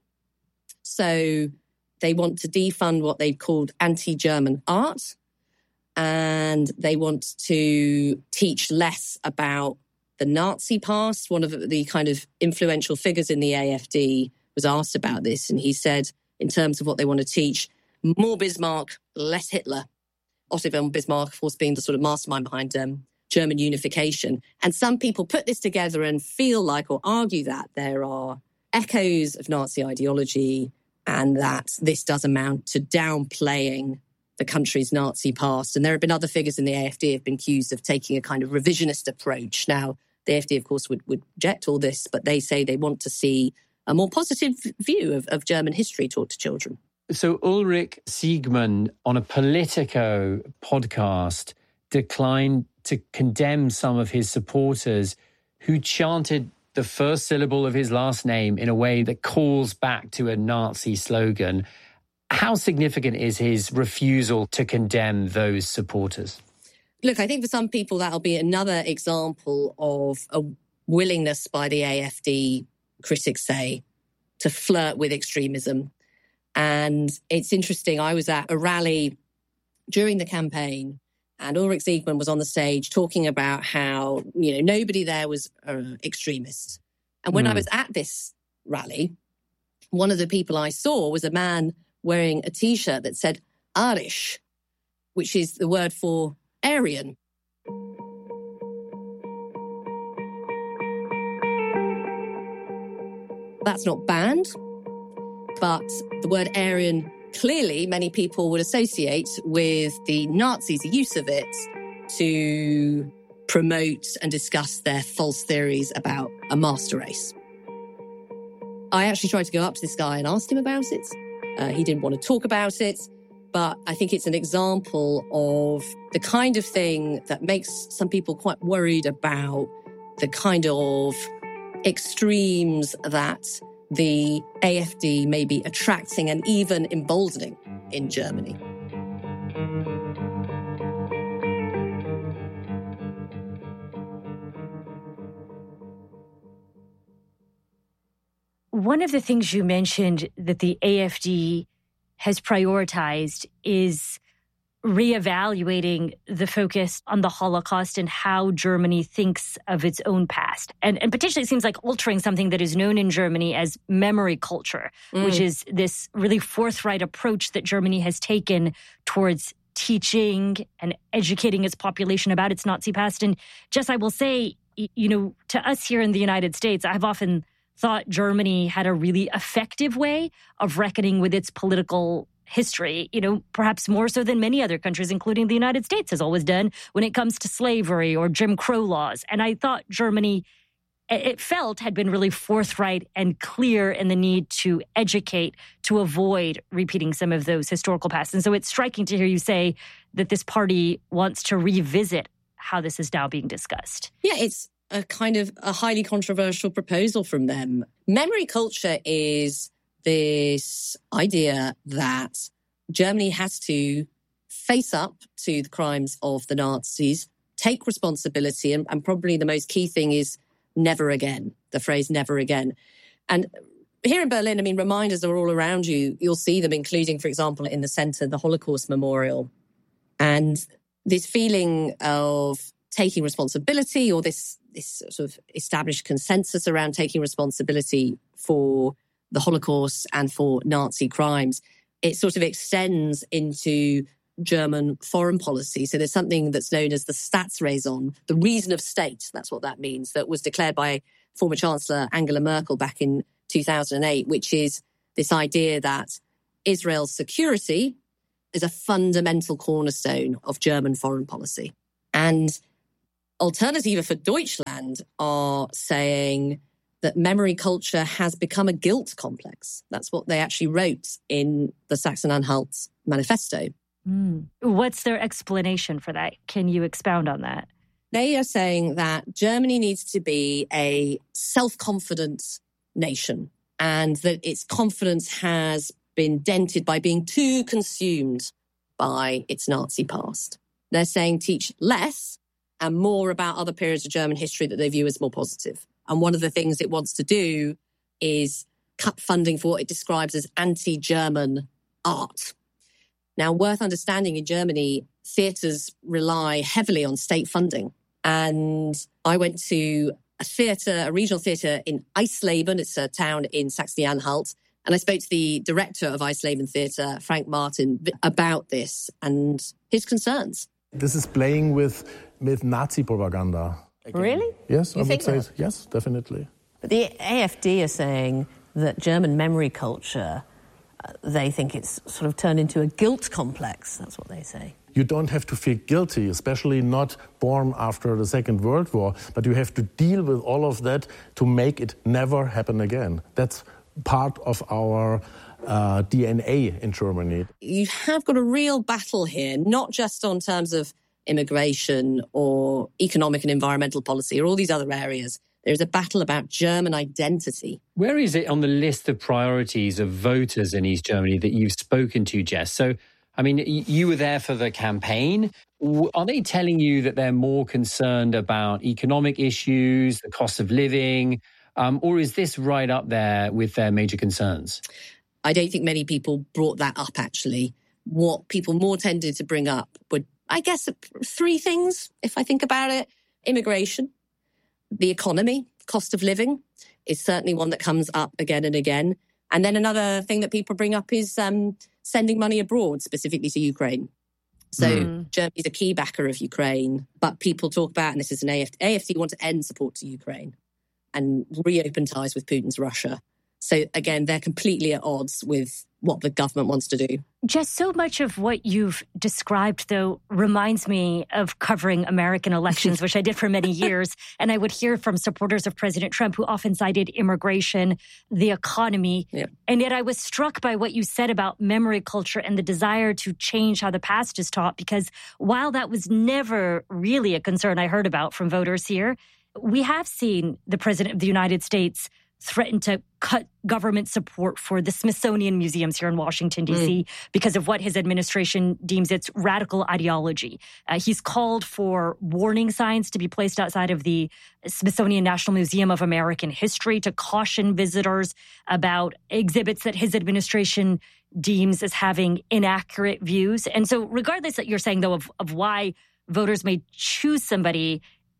So they want to defund what they've called anti-German art, and they want to teach less about the Nazi past. One of the kind of influential figures in the A F D was asked about this, and he said, in terms of what they want to teach, more Bismarck, less Hitler. Otto von Bismarck, of course, being the sort of mastermind behind um, German unification. And some people put this together and feel like, or argue that there are echoes of Nazi ideology, and that this does amount to downplaying the country's Nazi past. And there have been other figures in the A F D who have been accused of taking a kind of revisionist approach. Now, the A F D, of course, would, would reject all this, but they say they want to see a more positive view of, of German history taught to children. So Ulrich Siegmund, on a Politico podcast, declined to condemn some of his supporters who chanted the first syllable of his last name in a way that calls back to a Nazi slogan. How significant is his refusal to condemn those supporters? Look, I think for some people that'll be another example of a willingness by the A F D, critics say, to flirt with extremism. And it's interesting, I was at a rally during the campaign, and Ulrich Siegmund was on the stage talking about how, you know, nobody there was uh, extremist. And when mm. I was at this rally, one of the people I saw was a man wearing a T-shirt that said Arisch, which is the word for Aryan. That's not banned, but the word Aryan, clearly many people would associate with the Nazis' use of it to promote and discuss their false theories about a master race. I actually tried to go up to this guy and ask him about it. Uh, he didn't want to talk about it, but I think it's an example of the kind of thing that makes some people quite worried about the kind of extremes that the A F D may be attracting and even emboldening in Germany. One of the things you mentioned that the A F D has prioritized is reevaluating the focus on the Holocaust and how Germany thinks of its own past. And, and potentially it seems like altering something that is known in Germany as memory culture, mm. which is this really forthright approach that Germany has taken towards teaching and educating its population about its Nazi past. And Jess, I will say, you know, to us here in the United States, I've often thought Germany had a really effective way of reckoning with its political history, you know, perhaps more so than many other countries, including the United States has always done when it comes to slavery or Jim Crow laws. And I thought Germany it felt had been really forthright and clear in the need to educate to avoid repeating some of those historical pasts. And so it's striking to hear you say that this party wants to revisit how this is now being discussed. Yeah, it's a kind of a highly controversial proposal from them. Memory culture is this idea that Germany has to face up to the crimes of the Nazis, take responsibility, and, and probably the most key thing is never again, the phrase never again. And here in Berlin, I mean, reminders are all around you. You'll see them, including, for example, in the centre, the Holocaust Memorial. And this feeling of taking responsibility, or this, this sort of established consensus around taking responsibility for the Holocaust and for Nazi crimes, it sort of extends into German foreign policy. So there's something that's known as the Staatsräson, the reason of state, that's what that means, that was declared by former Chancellor Angela Merkel back in two thousand eight, which is this idea that Israel's security is a fundamental cornerstone of German foreign policy. And Alternative for Deutschland are saying that memory culture has become a guilt complex. That's what they actually wrote in the Sachsen-Anhalt manifesto. Mm. What's their explanation for that? Can you expound on that? They are saying that Germany needs to be a self-confident nation and that its confidence has been dented by being too consumed by its Nazi past. They're saying teach less and more about other periods of German history that they view as more positive. And one of the things it wants to do is cut funding for what it describes as anti-German art. Now, worth understanding, in Germany, theatres rely heavily on state funding. And I went to a theatre, a regional theatre in Eisleben. It's a town in Saxony-Anhalt. And I spoke to the director of Eisleben Theatre, Frank Martin, about this and his concerns. This is playing with, with Nazi propaganda. Really? Yes, you I would think say that? yes, definitely. But the A F D are saying that German memory culture, uh, they think it's sort of turned into a guilt complex. That's what they say. You don't have to feel guilty, especially not born after the Second World War, but you have to deal with all of that to make it never happen again. That's part of our uh, D N A in Germany. You have got a real battle here, not just on terms of immigration or economic and environmental policy or all these other areas. There's a battle about German identity. Where is it on the list of priorities of voters in East Germany that you've spoken to, Jess? So, I mean, you were there for the campaign. Are they telling you that they're more concerned about economic issues, the cost of living, um, or is this right up there with their major concerns? I don't think many people brought that up, actually. What people more tended to bring up were, I guess, three things, if I think about it. Immigration, the economy, cost of living is certainly one that comes up again and again. And then another thing that people bring up is um, sending money abroad, specifically to Ukraine. So mm. Germany is a key backer of Ukraine, but people talk about, and this is an A F D, A F D want to end support to Ukraine and reopen ties with Putin's Russia. So again, they're completely at odds with what the government wants to do. Just so much of what you've described, though, reminds me of covering American elections, which I did for many years. And I would hear from supporters of President Trump who often cited immigration, the economy. Yeah. And yet I was struck by what you said about memory culture and the desire to change how the past is taught, because while that was never really a concern I heard about from voters here, we have seen the President of the United States threatened to cut government support for the Smithsonian museums here in Washington, D C, mm. because of what his administration deems its radical ideology. Uh, he's called for warning signs to be placed outside of the Smithsonian National Museum of American History to caution visitors about exhibits that his administration deems as having inaccurate views. And so regardless that you're saying, though, of, of why voters may choose somebody,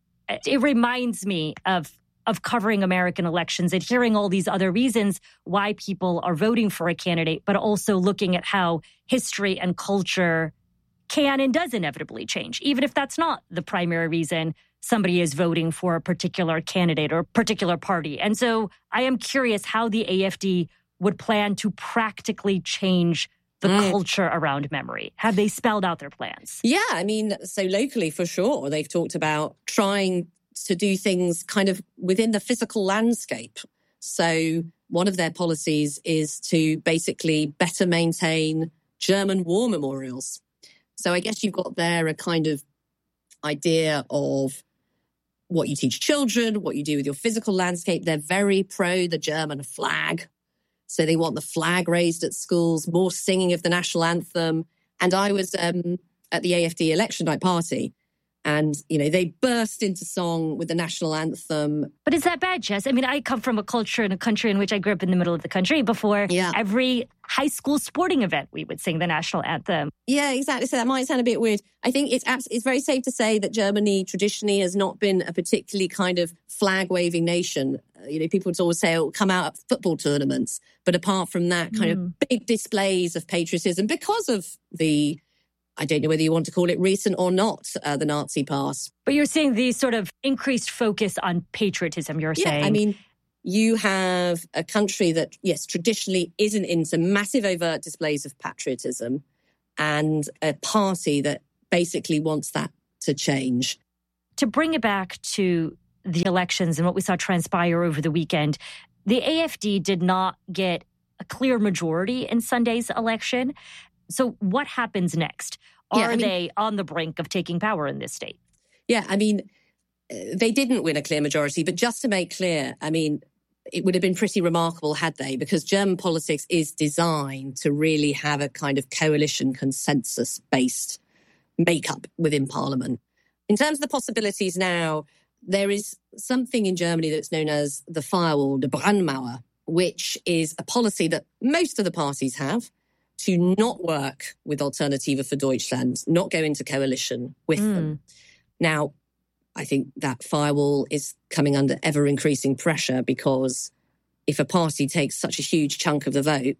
it reminds me of of covering American elections and hearing all these other reasons why people are voting for a candidate, but also looking at how history and culture can and does inevitably change, even if that's not the primary reason somebody is voting for a particular candidate or a particular party. And so I am curious how the A F D would plan to practically change the mm. culture around memory. Have they spelled out their plans? Yeah, I mean, so locally, for sure, they've talked about trying to do things kind of within the physical landscape. So one of their policies is to basically better maintain German war memorials. So I guess you've got there a kind of idea of what you teach children, what you do with your physical landscape. They're very pro the German flag. So they want the flag raised at schools, more singing of the national anthem. And I was um, at the A F D election night party, and, you know, they burst into song with the national anthem. But is that bad, Jess? I mean, I come from a culture in a country in which I grew up in the middle of the country. Before yeah. every high school sporting event, we would sing the national anthem. Yeah, exactly. So that might sound a bit weird. I think it's abs- it's very safe to say that Germany traditionally has not been a particularly kind of flag-waving nation. Uh, you know, people would always say, oh, come out at football tournaments. But apart from that, kind mm. of big displays of patriotism because of the, I don't know whether you want to call it recent or not, uh, the Nazi past. But you're seeing the sort of increased focus on patriotism, you're yeah, saying. I mean, you have a country that, yes, traditionally isn't into massive overt displays of patriotism, and a party that basically wants that to change. To bring it back to the elections and what we saw transpire over the weekend, the A F D did not get a clear majority in Sunday's election. So what happens next? Are yeah, I mean, they on the brink of taking power in this state? Yeah, I mean, they didn't win a clear majority, but just to make clear, I mean, it would have been pretty remarkable had they, because German politics is designed to really have a kind of coalition consensus-based makeup within parliament. In terms of the possibilities now, there is something in Germany that's known as the firewall, the Brandmauer, which is a policy that most of the parties have, to not work with Alternative für Deutschland, not go into coalition with mm. them. Now, I think that firewall is coming under ever-increasing pressure, because if a party takes such a huge chunk of the vote,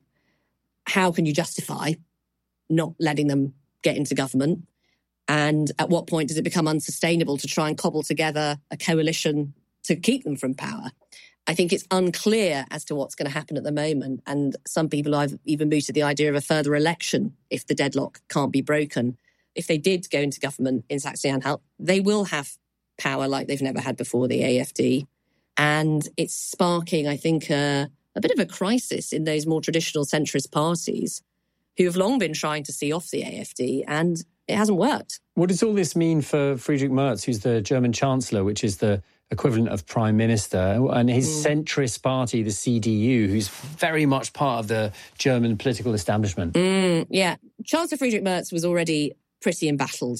how can you justify not letting them get into government? And at what point does it become unsustainable to try and cobble together a coalition to keep them from power? I think it's unclear as to what's going to happen at the moment. And some people have even mooted the idea of a further election if the deadlock can't be broken. If they did go into government in Saxony-Anhalt, they will have power like they've never had before, the A F D. And it's sparking, I think, a, a bit of a crisis in those more traditional centrist parties who have long been trying to see off the A F D, and it hasn't worked. What does all this mean for Friedrich Merz, who's the German Chancellor, which is the equivalent of Prime Minister, and his mm. centrist party, the C D U, who's very much part of the German political establishment? Mm, yeah. Chancellor Friedrich Merz was already pretty embattled.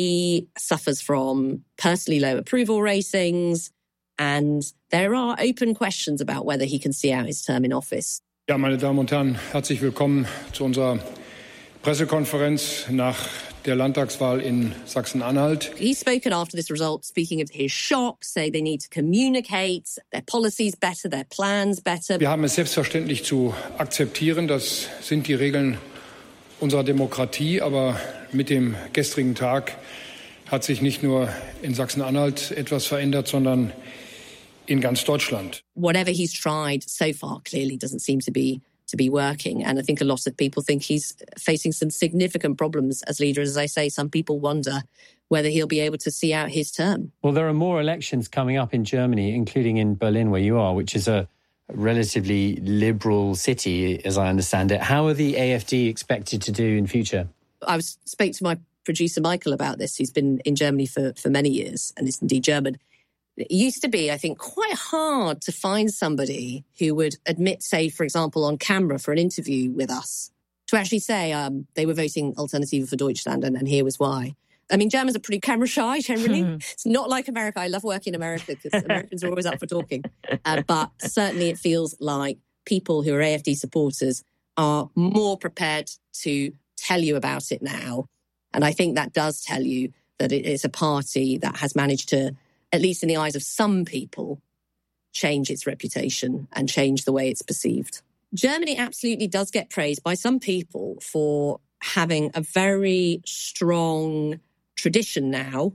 He suffers from personally low approval ratings, and there are open questions about whether he can see out his term in office. Ja, meine Damen und Herren, herzlich willkommen zu unserer Pressekonferenz nach der Landtagswahl in Sachsen-Anhalt. He's spoken after this result, speaking of his shock, say they need to communicate, their policies better, their plans better. Wir haben es selbstverständlich zu akzeptieren, das sind die Regeln unserer Demokratie, aber mit dem gestrigen Tag hat sich nicht nur in Sachsen-Anhalt etwas verändert, sondern in ganz Deutschland. Whatever he's tried so far clearly doesn't seem to be to be working. And I think a lot of people think he's facing some significant problems as leader. As I say, some people wonder whether he'll be able to see out his term. Well, there are more elections coming up in Germany, including in Berlin, where you are, which is a relatively liberal city, as I understand it. How are the A F D expected to do in future? I was spoke to my producer, Michael, about this. He's been in Germany for, for many years and is indeed German. It used to be, I think, quite hard to find somebody who would admit, say, for example, on camera for an interview with us, to actually say um, they were voting Alternative für Deutschland, and, and here was why. I mean, Germans are pretty camera shy, generally. It's not like America. I love working in America because Americans are always up for talking. Uh, but certainly it feels like people who are A F D supporters are more prepared to tell you about it now. And I think that does tell you that it is a party that has managed to, at least in the eyes of some people, change its reputation and change the way it's perceived. Germany absolutely does get praised by some people for having a very strong tradition now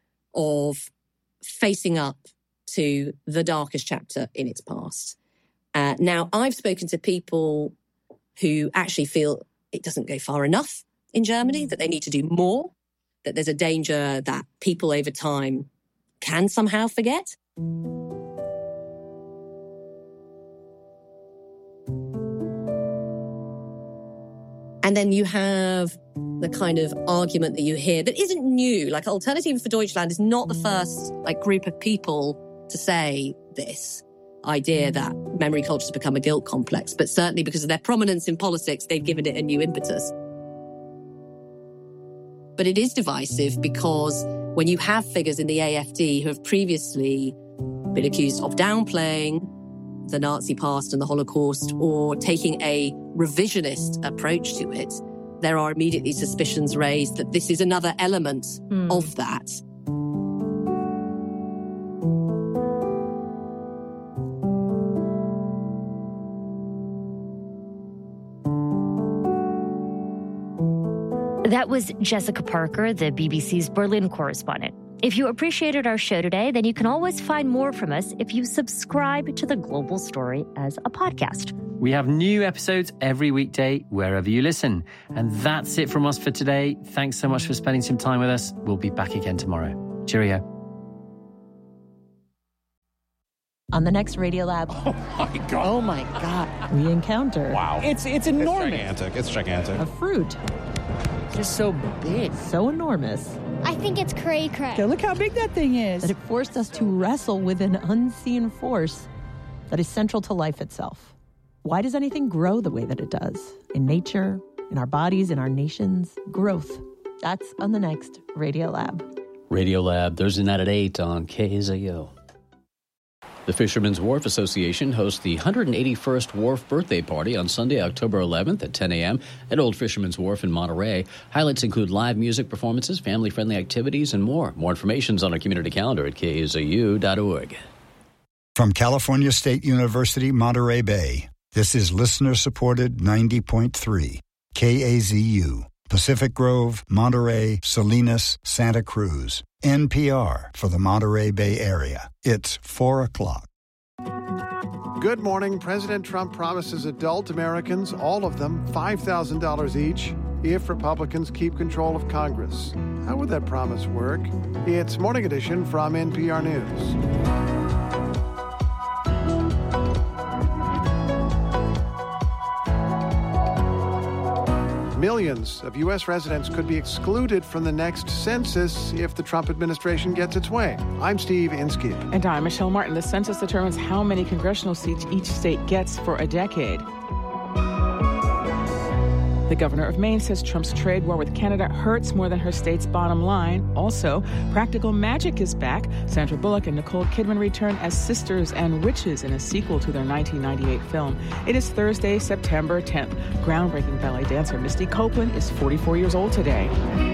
of facing up to the darkest chapter in its past. Uh, now, I've spoken to people who actually feel it doesn't go far enough in Germany, that they need to do more, that there's a danger that people over time can somehow forget. And then you have the kind of argument that you hear that isn't new. Like Alternative for Deutschland is not the first like group of people to say this idea that memory culture has become a guilt complex, but certainly because of their prominence in politics, they've given it a new impetus. But it is divisive because when you have figures in the A F D who have previously been accused of downplaying the Nazi past and the Holocaust or taking a revisionist approach to it, there are immediately suspicions raised that this is another element mm. of that. That was Jessica Parker, the B B C's Berlin correspondent. If you appreciated our show today, then you can always find more from us if you subscribe to The Global Story as a podcast. We have new episodes every weekday, wherever you listen. And that's it from us for today. Thanks so much for spending some time with us. We'll be back again tomorrow. Cheerio. On the next Radiolab. Oh, my God. Oh, my God. We encounter. Wow. It's, it's enormous. It's gigantic. It's gigantic. A fruit. Just so big. So enormous. I think it's cray cray. Okay, look how big that thing is. That it forced us to wrestle with an unseen force that is central to life itself. Why does anything grow the way that it does? In nature, in our bodies, in our nations, growth. That's on the next Radiolab. Radiolab, Thursday night at eight on K A Z O. The Fishermen's Wharf Association hosts the one hundred eighty-first Wharf Birthday Party on Sunday, October eleventh at ten a.m. at Old Fisherman's Wharf in Monterey. Highlights include live music performances, family-friendly activities, and more. More information is on our community calendar at K A Z U dot org. From California State University, Monterey Bay, this is listener-supported ninety point three K A Z U. Pacific Grove, Monterey, Salinas, Santa Cruz. N P R for the Monterey Bay Area. It's four o'clock. Good morning. President Trump promises adult Americans, all of them, five thousand dollars each if Republicans keep control of Congress. How would that promise work? It's Morning Edition from N P R News. Millions of U S residents could be excluded from the next census if the Trump administration gets its way. I'm Steve Inskeep. And I'm Michelle Martin. The census determines how many congressional seats each state gets for a decade. The governor of Maine says Trump's trade war with Canada hurts more than her state's bottom line. Also, Practical Magic is back. Sandra Bullock and Nicole Kidman return as sisters and witches in a sequel to their nineteen ninety-eight film. It is Thursday, September tenth. Groundbreaking ballet dancer Misty Copeland is forty-four years old today.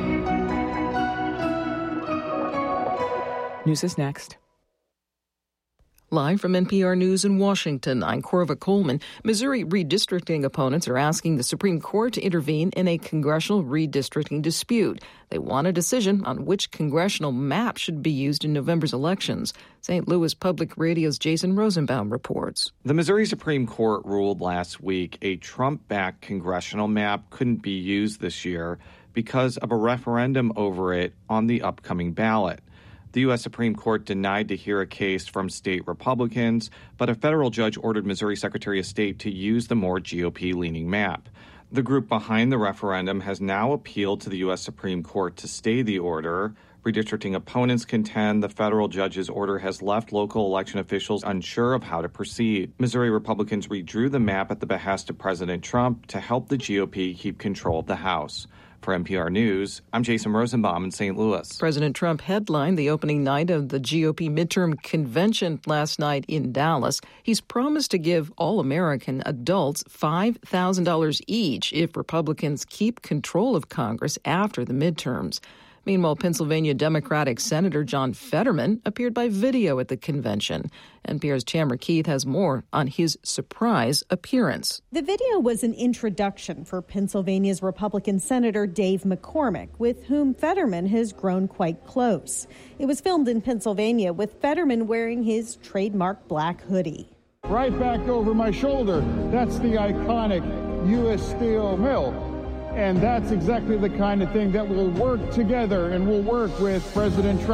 News is next. Live from N P R News in Washington, I'm Corva Coleman. Missouri redistricting opponents are asking the Supreme Court to intervene in a congressional redistricting dispute. They want a decision on which congressional map should be used in November's elections. Saint Louis Public Radio's Jason Rosenbaum reports. The Missouri Supreme Court ruled last week a Trump-backed congressional map couldn't be used this year because of a referendum over it on the upcoming ballot. The U S Supreme Court denied to hear a case from state Republicans, but a federal judge ordered Missouri Secretary of State to use the more G O P-leaning map. The group behind the referendum has now appealed to the U S Supreme Court to stay the order. Redistricting opponents contend the federal judge's order has left local election officials unsure of how to proceed. Missouri Republicans redrew the map at the behest of President Trump to help the G O P keep control of the House. For N P R News, I'm Jason Rosenbaum in Saint Louis. President Trump headlined the opening night of the G O P midterm convention last night in Dallas. He's promised to give all American adults five thousand dollars each if Republicans keep control of Congress after the midterms. Meanwhile, Pennsylvania Democratic Senator John Fetterman appeared by video at the convention. N P R's Tamara Keith has more on his surprise appearance. The video was an introduction for Pennsylvania's Republican Senator Dave McCormick, with whom Fetterman has grown quite close. It was filmed in Pennsylvania with Fetterman wearing his trademark black hoodie. Right back over my shoulder, that's the iconic U S Steel Mill. And that's exactly the kind of thing that will work together and will work with President Trump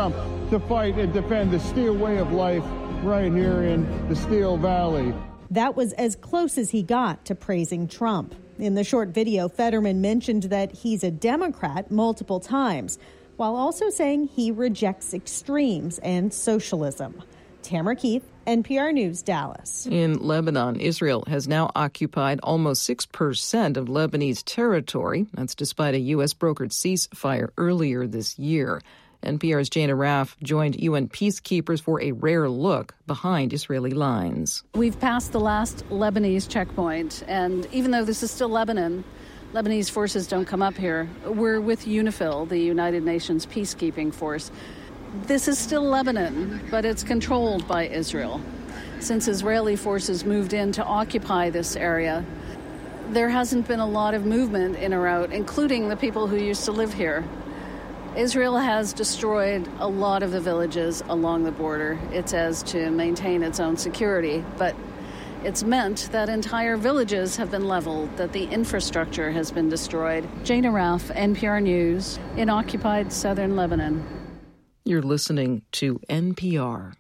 to fight and defend the steel way of life right here in the Steel Valley. That was as close as he got to praising Trump. In the short video, Fetterman mentioned that he's a Democrat multiple times, while also saying he rejects extremes and socialism. Tamara Keith, N P R News, Dallas. In Lebanon, Israel has now occupied almost six percent of Lebanese territory. That's despite a U S brokered ceasefire earlier this year. N P R's Jana Raff joined U N peacekeepers for a rare look behind Israeli lines. We've passed the last Lebanese checkpoint, and even though this is still Lebanon, Lebanese forces don't come up here. We're with UNIFIL, the United Nations peacekeeping force. This is still Lebanon, but it's controlled by Israel. Since Israeli forces moved in to occupy this area, there hasn't been a lot of movement in or out, including the people who used to live here. Israel has destroyed a lot of the villages along the border. It says to maintain its own security, but it's meant that entire villages have been leveled, that the infrastructure has been destroyed. Jana Raff, N P R News, in occupied southern Lebanon. You're listening to N P R.